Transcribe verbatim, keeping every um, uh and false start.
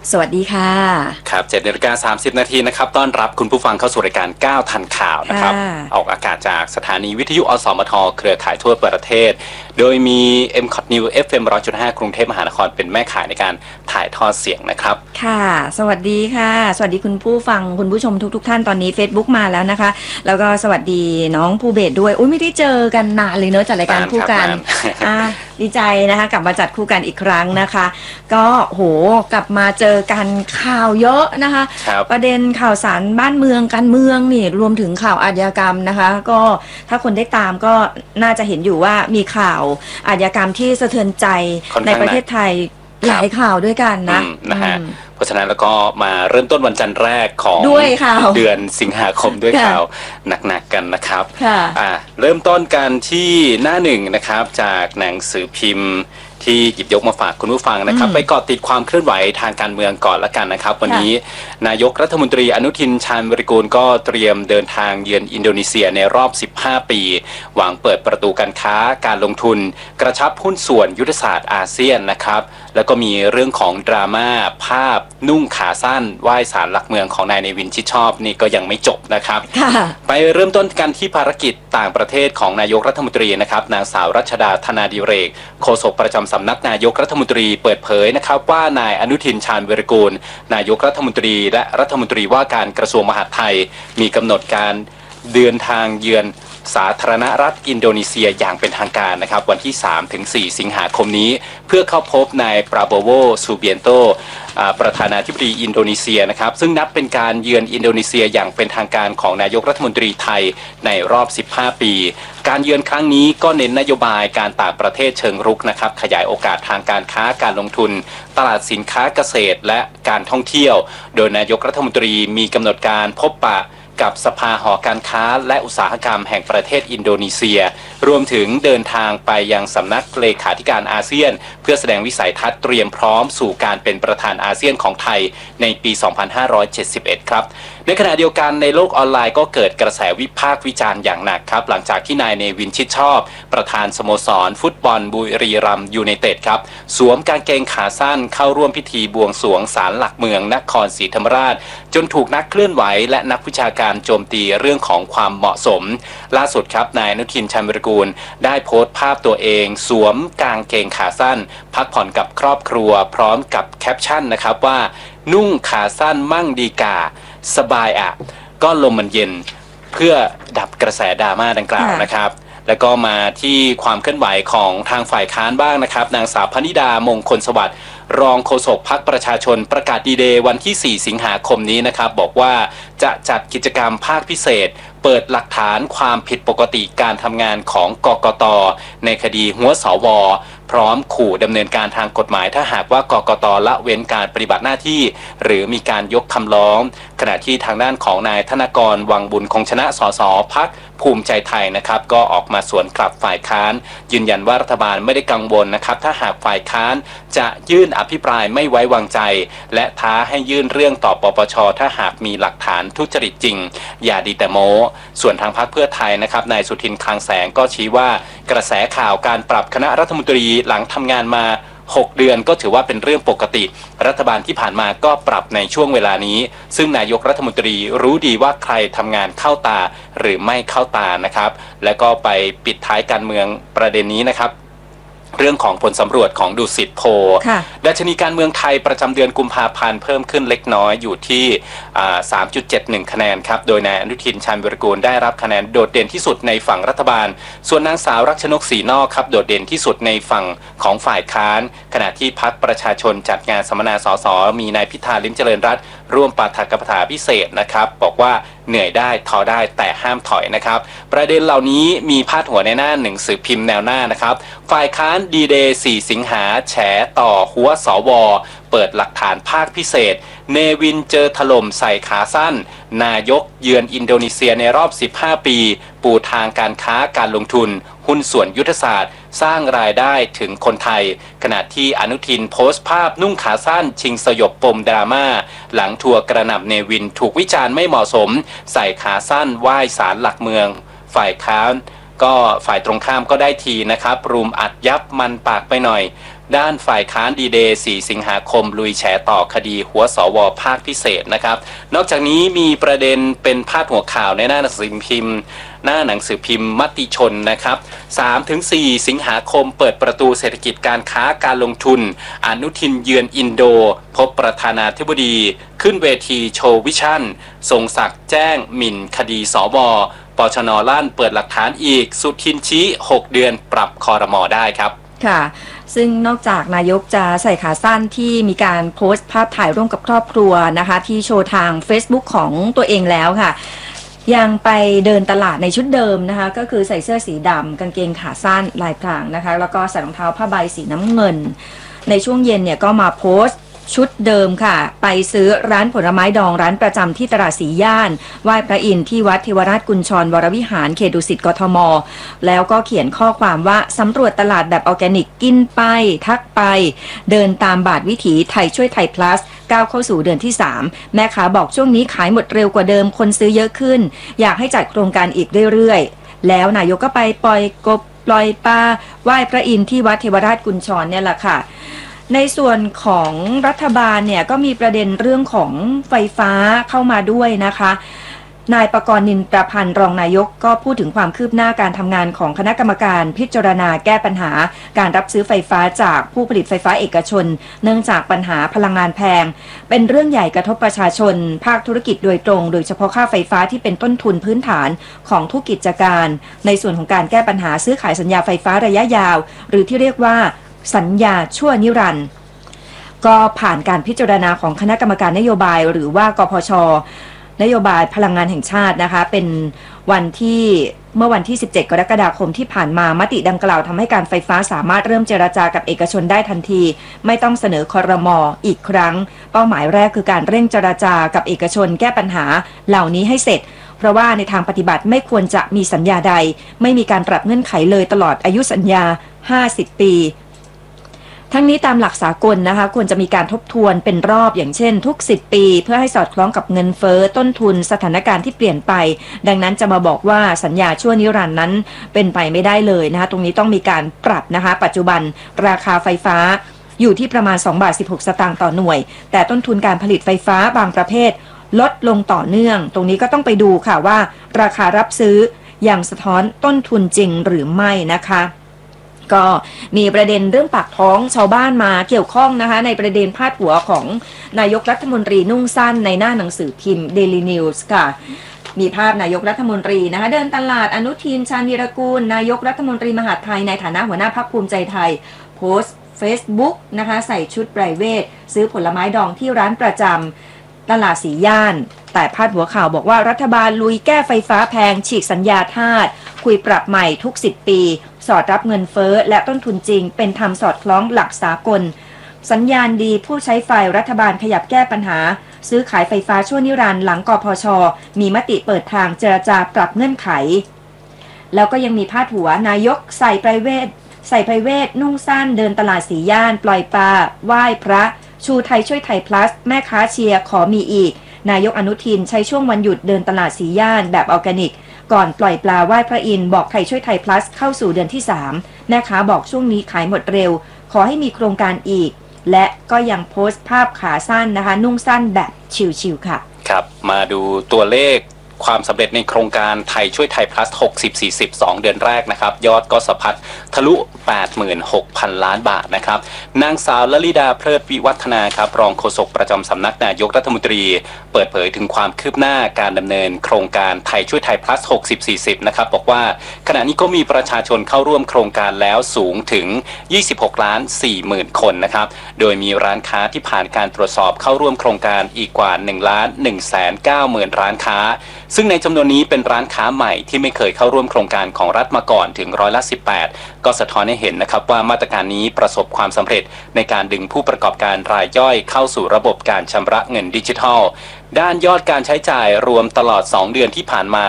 สวัสดีค่ะครับเจ็ดนาฬิกาสามสิบนาทีนะครับต้อนรับคุณผู้ฟังเข้าสู่รายการก้าวทันข่าวนะครับออกอากาศจากสถานีวิทยุอสมทเครือข่ายทั่วประเทศโดยมี เอ็ม คอ ที News เอฟ เอ็ม หนึ่งร้อยจุดห้า กรุงเทพมหานครเป็นแม่ข่ายในการถ่ายทอดเสียงนะครับค่ะสวัสดีค่ะสวัสดีคุณผู้ฟังคุณผู้ชมทุกๆ ท่านตอนนี้ Facebook มาแล้วนะคะแล้วก็สวัสดีน้องภูเบศด้วยอุ้ยไม่ได้เจอกันนานเลยเนอะจัดรายการคู่กันดีใจนะคะกลับมาจัดคู่กันอีกครั้งนะคะก็โหกลับมาเจอกันข่าวเยอะนะคะประเด็นข่าวสารบ้านเมืองการเมืองนี่รวมถึงข่าวอาชญากรรมนะคะก็ถ้าคนได้ตามก็น่าจะเห็นอยู่ว่ามีข่าวอาชญากรรมที่สะเทือนใจในประเทศไทยหลายข่าวด้วยกันนะนะฮะเพราะฉะนั้นแล้วก็มาเริ่มต้นวันจันทร์แรกของเดือนสิงหาคมด้วยข่าวหนักๆกันนะครับอ่าเริ่มต้นกันที่หน้าหนึ่งนะครับจากหนังสือพิมพ์ที่หยิบยกมาฝากคุณผู้ฟังนะครับไปเกาะติดความเคลื่อนไหวทางการเมืองก่อนละกันนะครับวันนี้นายกรัฐมนตรีอนุทินชาญวิรากูลก็เตรียมเดินทางเยือนอินโดนีเซียในรอบสิบห้าปีหวังเปิดประตูการค้าการลงทุนกระชับหุ้นส่วนยุทธศาสตร์อาเซียนนะครับแล้วก็มีเรื่องของดราม่าภาพนุ่งขาสั้นไหว้ศาลหลักเมืองของนายเนวินชิดชอบนี่ก็ยังไม่จบนะครับไปเริ่มต้นกันที่ภารกิจต่างประเทศของนายกรัฐมนตรีนะครับนางสาวรัชดาธนาดิเรกโฆษกประจำสำนักนายกรัฐมนตรีเปิดเผยนะครับว่านายอนุทินชาญวิรากูลนายกรัฐมนตรีและรัฐมนตรีว่าการกระทรวงมหาดไทยมีกำหนดการเดินทางเยือนสาธารณรัฐอินโดนีเซียอย่างเป็นทางการนะครับวันที่ สามถึงสี่ สิงหาคมนี้เพื่อเข้าพบนายปราโบโวซูเบียนโตประธานาธิบดีอินโดนีเซียนะครับซึ่งนับเป็นการเยือนอินโดนีเซียอย่างเป็นทางการของนายกรัฐมนตรีไทยในรอบสิบห้าปีการเยือนครั้งนี้ก็เน้นนโยบายการต่างประเทศเชิงรุกนะครับขยายโอกาสทางการค้าการลงทุนตลาดสินค้าเกษตรและการท่องเที่ยวโดยนายกรัฐมนตรีมีกำหนดการพบปะกับสภาหอการค้าและอุตสาหกรรมแห่งประเทศอินโดนีเซียรวมถึงเดินทางไปยังสำนักเลขาธิการอาเซียนเพื่อแสดงวิสัยทัศน์เตรียมพร้อมสู่การเป็นประธานอาเซียนของไทยในปี สองพันห้าร้อยเจ็ดสิบเอ็ด ครับในขณะเดียวกันในโลกออนไลน์ก็เกิดกระแสวิพากษ์วิจารณ์อย่างหนักครับหลังจากที่นายเนวินชิดชอบประธานสโมสรฟุตบอลบุรีรัมย์ยูไนเต็ดครับสวมกางเกงขาสั้นเข้าร่วมพิธีบวงสรวงศาลหลักเมืองนครศรีธรรมราชจนถูกนักเคลื่อนไหวและนักวิชาการโจมตีเรื่องของความเหมาะสมล่าสุดครับนายอนุทินชาญวิรากูลได้โพสต์ภาพตัวเองสวมกางเกงขาสั้นพักผ่อนกับครอบครัวพร้อมกับแคปชั่นนะครับว่านุ่งขาสั้นมั่งดีกาสบายอ่ะก็ลมมันเย็นเพื่อดับกระแสดราม่าดังกล่าวนะครับแล้วก็มาที่ความเคลื่อนไหวของทางฝ่ายค้านบ้างนะครับนางสาวพนิดามงคลสวัสดิ์รองโฆษกพรรคประชาชนประกาศดีเดย์วันที่สี่สิงหาคมนี้นะครับบอกว่าจะจัดกิจกรรมภาคพิเศษเปิดหลักฐานความผิดปกติการทำงานของกกต.ในคดีหัวสว.พร้อมขู่ดำเนินการทางกฎหมายถ้าหากว่ากกต.ละเว้นการปฏิบัติหน้าที่หรือมีการยกคำร้องขณะที่ทางด้านของนายธนกรวังบุญคงชนะสสพรรคภูมิใจไทยนะครับก็ออกมาสวนกลับฝ่ายค้านยืนยันว่ารัฐบาลไม่ได้กังวลนะครับถ้าหากฝ่ายค้านจะยื่นอภิปรายไม่ไว้วางใจและท้าให้ยื่นเรื่องต่อปปชถ้าหากมีหลักฐานทุจริตจริงอย่าดีแต่โม้ส่วนทางพรรคเพื่อไทยนะครับนายสุทินคลังแสงก็ชี้ว่ากระแสข่าวการปรับคณะรัฐมนตรีหลังทำงานมาหกเดือนก็ถือว่าเป็นเรื่องปกติรัฐบาลที่ผ่านมาก็ปรับในช่วงเวลานี้ซึ่งนายกรัฐมนตรีรู้ดีว่าใครทำงานเข้าตาหรือไม่เข้าตานะครับและก็ไปปิดท้ายการเมืองประเด็นนี้นะครับเรื่องของผลสำรวจของดูสิตโพลดัชนีการเมืองไทยประจำเดือนกุมภาพันธ์เพิ่มขึ้นเล็กน้อยอยู่ที่ สามจุดเจ็ดหนึ่ง คะแนนครับโดยนายอนุทินชาญวิรากูลได้รับคะแนนโดดเด่นที่สุดในฝั่งรัฐบาลส่วนนางสาวรักชนกศรีนอกครับโดดเด่นที่สุดในฝั่งของฝ่ายค้านขณะที่พรรคประชาชนจัดงานสัมมนาสสมีนายพิธาลิ้มเจริญรัตน์ร่วมปาฐกถาพิเศษนะครับบอกว่าเหนื่อยได้ท้อได้แต่ห้ามถอยนะครับประเด็นเหล่านี้มีพาดหัวในหน้าหนังสือพิมพ์แนวหน้านะครับฝ่ายค้านดีเดย์สี่สิงหาแฉต่อหัวสวเปิดหลักฐานภาคพิเศษเนวินเจอถล่มใส่ขาสั้นนายกเยือนอินโดนีเซียในรอบสิบห้าปีปูทางการค้าการลงทุนหุ้นส่วนยุทธศาสตร์สร้างรายได้ถึงคนไทยขณะที่อนุทินโพสต์ภาพนุ่งขาสั้นชิงสยบปมดราม่าหลังทัวร์กระหน่ำเนวินถูกวิจารณ์ไม่เหมาะสมใส่ขาสั้นไหว้ศาลหลักเมืองฝ่ายค้าน ก็ฝ่ายตรงข้ามก็ได้ทีนะครับรุมอัดยับมันปากไปหน่อยด้านฝ่ายค้านดีเดย์สี่สิงหาคมลุยแฉต่อคดีหัวสวภาคพิเศษนะครับนอกจากนี้มีประเด็นเป็นพาดหัวข่าวในหน้าหนังสือพิมพ์หน้าหนังสือพิมพ์มติชนนะครับ สามถึงสี่ สิงหาคมเปิดประตูเศรษฐกิจการค้าการลงทุนอนุทินเยือนอินโดพบประธานาธิบดีขึ้นเวทีโชว์วิชั่นทรงศักดิ์แจ้งหมิ่นคดีสวปชนลั่นเปิดหลักฐานอีกสุทินชี้หกเดือนปรับครม.ได้ครับค่ะซึ่งนอกจากนายกจะใส่ขาสั้นที่มีการโพสต์ภาพถ่ายร่วมกับครอบครัวนะคะที่โชว์ทาง Facebook ของตัวเองแล้วค่ะยังไปเดินตลาดในชุดเดิมนะคะก็คือใส่เสื้อสีดำกางเกงขาสั้นลายพรางนะคะแล้วก็ใส่รองเท้าผ้าใบสีน้ำเงินในช่วงเย็นเนี่ยก็มาโพสต์ชุดเดิมค่ะไปซื้อร้านผลไม้ดองร้านประจำที่ตลาดสีย่านไหว้พระอินทร์ที่วัดเทวราชกุญชรวรวิหารเขตดุสิตกทมแล้วก็เขียนข้อความว่าสำรวจตลาดแบบออร์แกนิกกินไปทักไปเดินตามบาทวิถีไทยช่วยไทย plus ก้าวเข้าสู่เดือนที่สามแม่ค้าบอกช่วงนี้ขายหมดเร็วกว่าเดิมคนซื้อเยอะขึ้นอยากให้จัดโครงการอีกเรื่อยๆแล้วนายกก็ไปปล่อยกบปล่อยปลาไหว้พระอินทร์ที่วัดเทวราชกุญชรเนี่ยแหละค่ะในส่วนของรัฐบาลเนี่ยก็มีประเด็นเรื่องของไฟฟ้าเข้ามาด้วยนะคะนายประกรณ์นินประพันธ์รองนายกก็พูดถึงความคืบหน้าการทำงานของคณะกรรมการพิจารณาแก้ปัญหาการรับซื้อไฟฟ้าจากผู้ผลิตไฟฟ้าเอกชนเนื่องจากปัญหาพลังงานแพงเป็นเรื่องใหญ่กระทบประชาชนภาคธุรกิจโดยตรงโดยเฉพาะค่าไฟฟ้าที่เป็นต้นทุนพื้นฐานของทุกกิจการในส่วนของการแก้ปัญหาซื้อขายสัญญาไฟฟ้าระยะยาวหรือที่เรียกว่าสัญญาชั่วนิรันดร์ก็ผ่านการพิจารณาของคณะกรรมการนโยบายหรือว่ากพช.นโยบายพลังงานแห่งชาตินะคะเป็นวันที่เมื่อวันที่สิบเจ็ดกรกฎาคมที่ผ่านมามติดังกล่าวทำให้การไฟฟ้าสามารถเริ่มเจรจากับเอกชนได้ทันทีไม่ต้องเสนอครม.อีกครั้งเป้าหมายแรกคือการเร่งเจรจากับเอกชนแก้ปัญหาเหล่านี้ให้เสร็จเพราะว่าในทางปฏิบัติไม่ควรจะมีสัญญาใดไม่มีการปรับเงื่อนไขเลยตลอดอายุสัญญาห้าสิบปีทั้งนี้ตามหลักสากลนะคะควรจะมีการทบทวนเป็นรอบอย่างเช่นทุกสิบปีเพื่อให้สอดคล้องกับเงินเฟ้อต้นทุนสถานการณ์ที่เปลี่ยนไปดังนั้นจะมาบอกว่าสัญญาชั่วนิรันดร์นั้นเป็นไปไม่ได้เลยนะคะตรงนี้ต้องมีการปรับนะคะปัจจุบันราคาไฟฟ้าอยู่ที่ประมาณสองบาทสิบหกสตางค์ต่อหน่วยแต่ต้นทุนการผลิตไฟฟ้าบางประเภทลดลงต่อเนื่องตรงนี้ก็ต้องไปดูค่ะว่าราคารับซื้ออย่างสะท้อนต้นทุนจริงหรือไม่นะคะก็มีประเด็นเรื่องปากท้องชาวบ้านมาเกี่ยวข้องนะคะในประเด็นพาดหัวของนายกรัฐมนตรีนุ่งสั้นในหน้าหนังสือพิมพ์ Daily News ค่ะมีภาพนายกรัฐมนตรีนะคะเดินตลาดอนุทินชาญวีรกูลนายกรัฐมนตรีมหาดไทยในฐานะหัวหน้าพรรคภูมิใจไทยโพสต์ Facebook นะคะใส่ชุดไพรเวทซื้อผลไม้ดองที่ร้านประจำตลาดสีย่านแต่พาดหัวข่าวบอกว่ารัฐบาลลุยแก้ไฟฟ้าแพงฉีกสัญญาทาสคุยปรับใหม่ทุกสิบปีสอดรับเงินเฟ้อและต้นทุนจริงเป็นธรรมสอดคล้องหลักสากลสัญญาณดีผู้ใช้ไฟรัฐบาลขยับแก้ปัญหาซื้อขายไฟฟ้าชั่วนิรันดร์หลังกพช.มีมติเปิดทางเจรจาปรับเงื่อนไขแล้วก็ยังมีพาดหัวนายกใส่ไพรเวทใส่ไพรเวทนุ่งสั้นเดินตลาดสีย่านปล่อยปลาไหว้พระชูไทยช่วยไทย plus แม่ค้าเชียร์ขอมีอีกนายกอนุทินใช้ช่วงวันหยุดเดินตลาดสีย่านแบบออร์แกนิกก่อนปล่อยปลาไหว้พระอินทร์บอกไทยช่วยไทย plus เข้าสู่เดือนที่สามแม่ค้าบอกช่วงนี้ขายหมดเร็วขอให้มีโครงการอีกและก็ยังโพสต์ภาพขาสั้นนะคะนุ่งสั้นแบบชิลๆค่ะครับมาดูตัวเลขความสำเร็จในโครงการไทยช่วยไทย plus หกสิบ สี่สิบ สองเดือนแรกนะครับยอดก็สะพัดทะลุ แปดหมื่นหกพัน ล้านบาทนะครับนางสาวลลิดาเพลิดวิวัฒนาครับรองโฆษกประจำสำนักนายกรัฐมนตรีเปิดเผยถึงความคืบหน้าการดำเนินโครงการไทยช่วยไทย plus หกสิบ สี่สิบนะครับบอกว่าขณะนี้ก็มีประชาชนเข้าร่วมโครงการแล้วสูงถึงยี่สิบหกล้านสี่หมื่นคนนะครับโดยมีร้านค้าที่ผ่านการตรวจสอบเข้าร่วมโครงการอีกกว่าหนึ่งล้านหนึ่งแสนเก้าหมื่นร้านค้าซึ่งในจำนวนนี้เป็นร้านค้าใหม่ที่ไม่เคยเข้าร่วมโครงการของรัฐมาก่อนถึงร้อยละสิบแปดก็สะท้อนให้เห็นนะครับว่ามาตรการนี้ประสบความสำเร็จในการดึงผู้ประกอบการรายย่อยเข้าสู่ระบบการชำระเงินดิจิทัลด้านยอดการใช้จ่ายรวมตลอดสองเดือนที่ผ่านมา